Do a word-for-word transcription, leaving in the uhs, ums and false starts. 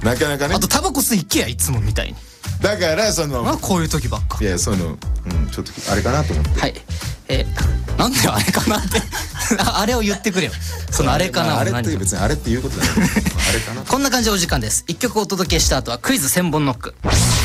なかなかね。 あとタバコ吸い行けやいつもみたいに。 だからそのまあこういう時ばっか。 いやそのうんちょっとあれかなと思って。 はい。えー、なんであれかなってあれを言ってくれよ。そのあれかな、 まあ、あれって別にあれっていうことだよあれかな。 こんな感じでお時間です。一曲お届けした後はクイズ千本ノック。